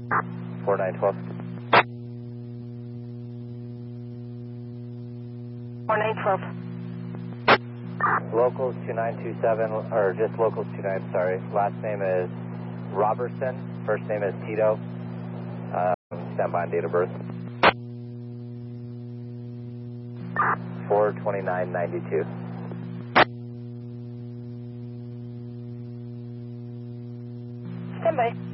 4912. 4912. Locals 2927, or just locals 29, sorry. Last name is Robertson. First name is Tito. Stand by on date of birth. 42992. Stand by.